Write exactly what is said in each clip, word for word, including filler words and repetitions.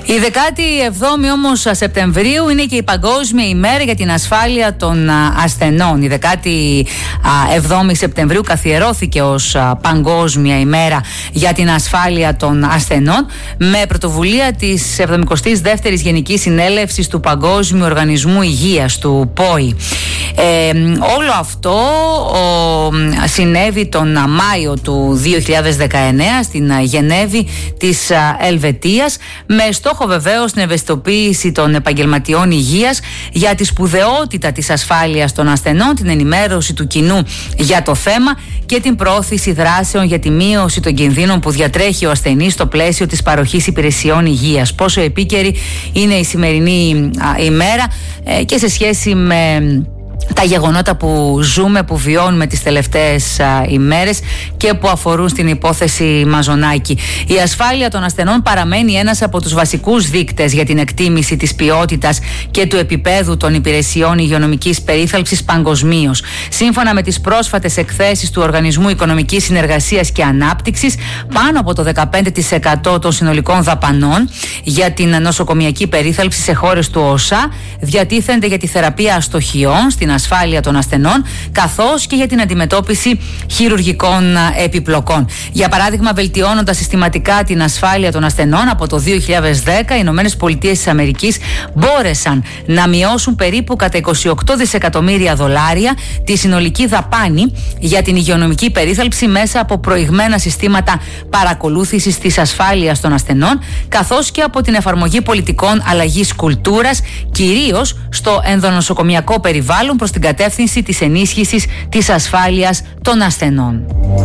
Η δεκάτη εβδόμη όμως Σεπτεμβρίου είναι και η Παγκόσμια ημέρα για την ασφάλεια των ασθενών. Η δεκάτη εβδόμη Σεπτεμβρίου καθιερώθηκε ως Παγκόσμια ημέρα για την ασφάλεια των ασθενών με πρωτοβουλία της εβδομηκοστής δεύτερης Γενικής Συνέλευσης του Παγκόσμιου Οργανισμού Υγείας, του ΠΟΗ. Ε, όλο αυτό ο, συνέβη τον Μάιο του δύο χιλιάδες δεκαεννέα στην Γενέβη της Ελβετίας, με στόχο βεβαίως την ευαισθητοποίηση των επαγγελματιών υγείας για τη σπουδαιότητα της ασφάλειας των ασθενών, την ενημέρωση του κοινού για το θέμα και την προώθηση δράσεων για τη μείωση των κινδύνων που διατρέχει ο ασθενής στο πλαίσιο της παροχής υπηρεσιών υγείας. Πόσο επίκαιρη είναι η σημερινή ημέρα ε, και σε σχέση με τα γεγονότα που ζούμε, που βιώνουμε τις τελευταίες α, ημέρες και που αφορούν στην υπόθεση Μαζονάκη. Η ασφάλεια των ασθενών παραμένει ένας από τους βασικούς δείκτες για την εκτίμηση της ποιότητας και του επίπεδου των υπηρεσιών υγειονομικής περίθαλψης παγκοσμίως. Σύμφωνα με τις πρόσφατες εκθέσεις του Οργανισμού Οικονομικής Συνεργασίας και Ανάπτυξης, πάνω από το δεκαπέντε τοις εκατό των συνολικών δαπανών για την νοσοκομιακή περίθαλψη σε χώρες του ΟΣΑ διατίθενται για τη θεραπεία αστοχιών, στην ασφάλεια των ασθενών, καθώς και για την αντιμετώπιση χειρουργικών επιπλοκών. Για παράδειγμα, βελτιώνοντας συστηματικά την ασφάλεια των ασθενών, από το δύο χιλιάδες δέκα οι Ηνωμένες Πολιτείες της Αμερικής μπόρεσαν να μειώσουν περίπου κατά είκοσι οκτώ δισεκατομμύρια δολάρια τη συνολική δαπάνη για την υγειονομική περίθαλψη μέσα από προηγμένα συστήματα παρακολούθησης της ασφάλειας των ασθενών, καθώς και από την εφαρμογή πολιτικών αλλαγής κουλτούρας, κυρίως στο ενδονοσοκομιακό περιβάλλον, προς την κατεύθυνση της ενίσχυσης της ασφάλειας των ασθενών.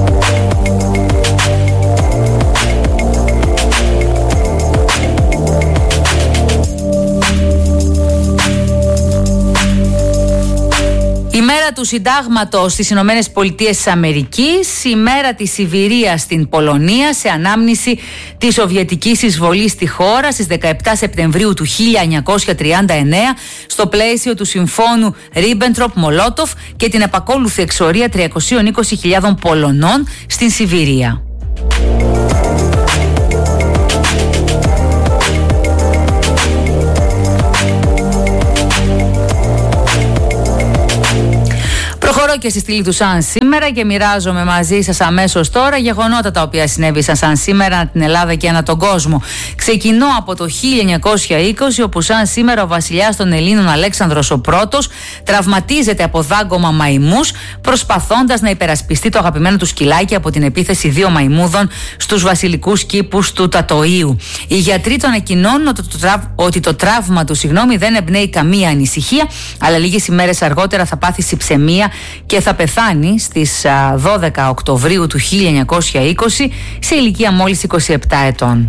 Η μέρα του Συντάγματος στις Ηνωμένες Πολιτείες της Αμερικής, η μέρα της Σιβηρίας στην Πολωνία, σε ανάμνηση της Σοβιετικής εισβολής στη χώρα στις δεκαεπτά Σεπτεμβρίου του χίλια εννιακόσια τριάντα εννέα στο πλαίσιο του Συμφώνου Ρίμπεντροπ-Μολότοφ και την επακόλουθη εξορία τριακοσίων είκοσι χιλιάδων Πολωνών στην Σιβηρία. Προχωρώ και στη στήλη του σαν σήμερα και μοιράζομαι μαζί σας αμέσως τώρα γεγονότα τα οποία συνέβησαν σαν σήμερα στην Ελλάδα και ανά τον κόσμο. Ξεκινώ από το χίλια εννιακόσια είκοσι, όπου σαν σήμερα ο βασιλιάς των Ελλήνων Αλέξανδρος ο Πρώτος τραυματίζεται από δάγκωμα μαϊμούς, προσπαθώντας να υπερασπιστεί το αγαπημένο του σκυλάκι από την επίθεση δύο μαϊμούδων στους βασιλικούς κήπους του Τατοΐου. Οι γιατροί του ανακοινώνουν ότι το, τραύ... ότι το τραύμα του συγγνώμη, δεν εμπνέει καμία ανησυχία, αλλά λίγες ημέρες αργότερα θα πάθει συψαιμία και θα πεθάνει στις δώδεκα Οκτωβρίου του χίλια εννιακόσια είκοσι σε ηλικία μόλις είκοσι επτά ετών.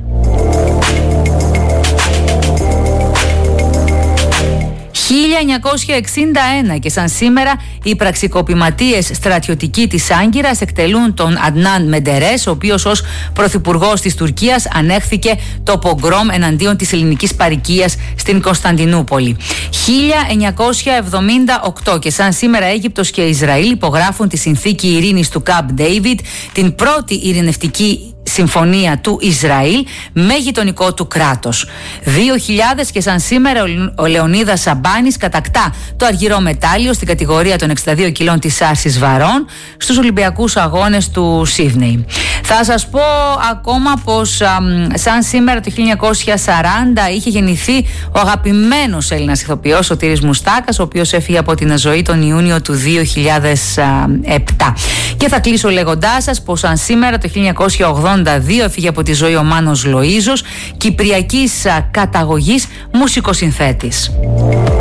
χίλια εννιακόσια εξήντα ένα και σαν σήμερα οι πραξικοπηματίες στρατιωτικοί της Άγκυρας εκτελούν τον Αντνάν Μεντερές, ο οποίος ως πρωθυπουργός της Τουρκίας ανέχθηκε το πογκρόμ εναντίον της ελληνικής παροικίας στην Κωνσταντινούπολη. χίλια εννιακόσια εβδομήντα οκτώ και σαν σήμερα Αίγυπτος και Ισραήλ υπογράφουν τη συνθήκη ειρήνης του Camp David, την πρώτη ειρηνευτική συμφωνία του Ισραήλ με γειτονικό του κράτος. δύο χιλιάδες και σαν σήμερα ο Λεωνίδας Σαμπάνης κατακτά το αργυρό μετάλλιο στην κατηγορία των εξήντα δύο κιλών της άρσης βαρών στους Ολυμπιακούς Αγώνες του Σίδνεϊ. Θα σας πω ακόμα πως α, σαν σήμερα το χίλια εννιακόσια σαράντα είχε γεννηθεί ο αγαπημένος Έλληνας ηθοποιός Σωτήρης Μουστάκας, ο οποίος έφυγε από την ζωή τον Ιούνιο του δύο χιλιάδες επτά. Και θα κλείσω λέγοντάς σας πως σαν σήμερα το χίλια εννιακόσια ογδόντα δύο έφυγε από τη ζωή ο Μάνος Λοΐζος, κυπριακής καταγωγής μουσικοσυνθέτης.